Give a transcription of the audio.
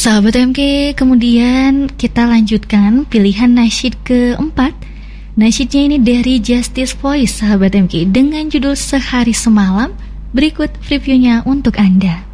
Sahabat MK, kemudian kita lanjutkan pilihan nasyid keempat. Nasyidnya ini dari Justice Voice, sahabat MK, dengan judul Sehari Semalam. Berikut previewnya untuk Anda.